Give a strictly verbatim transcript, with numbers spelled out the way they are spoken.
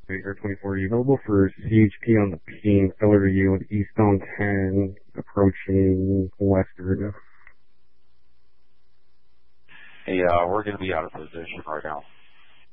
Air twenty-four, are you available for C H P on the Peen, filler to you with eastbound ten, approaching western? Hey, uh, we're going to be out of position right now.